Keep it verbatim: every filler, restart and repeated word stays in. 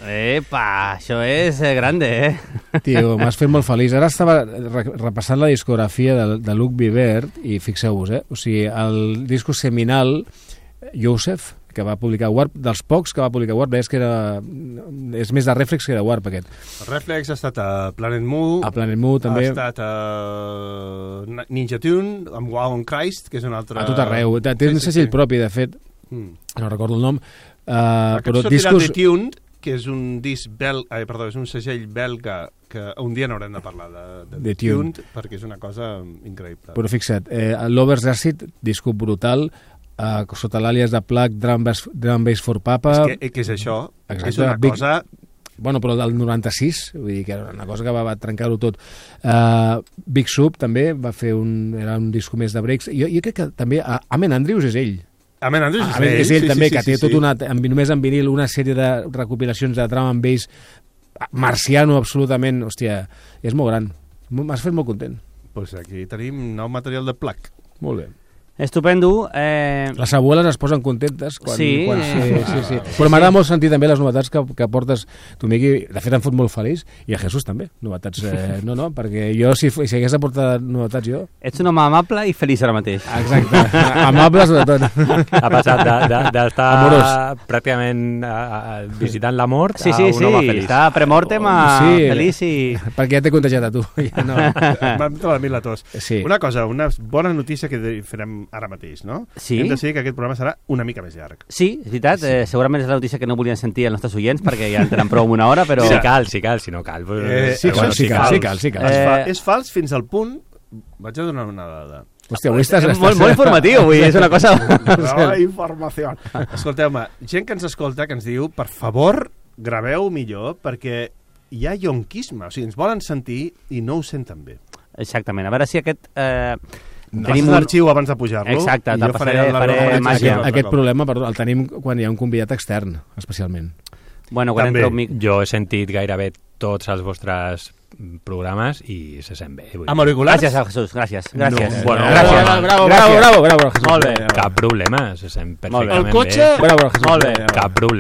Epa, això és grande, eh? Tio, m'has fet molt feliç. Ara estava repassant la discografia de, de Luc Vivert i fixeu-vos, eh? O sigui, el disco seminal Joseph, que va publicar Warp, dels pocs que va publicar Warp, és que era... és més de Reflex que de Warp, aquest. El Reflex ha estat a Planet Mu, a Planet Mu també. Ha estat a Ninja Tune, amb Wow on Christ, que és un altre... A tot arreu. Té un sí, sí, segell sí. propi, de fet. Mm. No recordo el nom. Uh, però discos... de Tuned, que és un disc bel... Ai, perdó, és un segell belga que un dia n'haurem de parlar de, de, de Tuned, perquè és una cosa increïble. Però fixa't, eh, l'Overs Acid, disco brutal, Uh, sota l'àlies de Plug, Drum Bass, Drum Bass for Papa... És que, que és això, exacte, és una Big, cosa... Bueno, però del noranta-sis, vull dir que era una cosa que va, va trencar-ho tot. Uh, Big Sub també va fer un... era un disco més de breaks. Jo, jo crec que també... Uh, Amen Andrews és ell. Amen Andrews és ell. ell, És ell sí, també, sí, que sí, té sí, tot sí. una... En, només en vinil, una sèrie de recopilacions de Drum and Bass marciano, absolutament. Hòstia, és molt gran. M'has fet molt content. Pues aquí tenim nou material de Plug. Molt bé. Estupendo. Eh... Les abueles es posen contentes quan... Sí. Quan, sí, sí, sí. Però m'agrada molt sentir també les novetats que, que portes tu, Miqui. De fet, em fot molt feliç. I a Jesús també. Novetats... Eh, no, no, perquè jo, si, si hagués de portar novetats jo... Ets un home amable i feliç ara mateix. Exacte. Amable, sobretot. Ha passat d'estar de, de, pràcticament a, a, visitant la mort sí, a sí, un sí. home feliç. Està premortem a sí, feliç i... Perquè ja t'he contagiat a tu. Ja no. M'han trobat a mi la tos. Sí. Una cosa, una bona notícia que farem ara mateix, no? Sí. Hem de decidir que aquest programa serà una mica més llarg. Sí, és veritat. Sí. Eh, segurament és la notícia que no volien sentir els nostres oients perquè ja en tenen prou una hora, però... Si cal, si cal, si no cal. Eh, sí, bueno, sí, cal, sí cal, sí cal. Eh... Eh... Fa, és fals fins al punt... Vaig a donar una dada. Hòstia, avui estàs... estàs... Molt, molt informatiu, avui, és una cosa... No, informació. Escolteu-me, gent que ens escolta, que ens diu, per favor, graveu millor, perquè hi ha yonquisme. O sigui, ens volen sentir i no ho senten bé. Exactament. A veure si aquest... Eh... Tenim un arxiu abans de pujar-lo. Exacte, i jo faré, faré, faré, faré màgia. Aquest, aquest problema, perdó, el tenim quan hi ha un convidat extern, especialment. Bueno, quan entra un mic... Jo he sentit gairebé tots els vostres programes i se sent bé. Amb auriculars? Gràcies, Jesús, gràcies. gràcies. No, bueno, gràcies. bravo, bravo, bravo, bravo, bravo, Jesús. Molt bé. Cap problema, se sent perfectament bé. El cotxe... bé. Bravo, Jesús. Molt bé. Cap problema.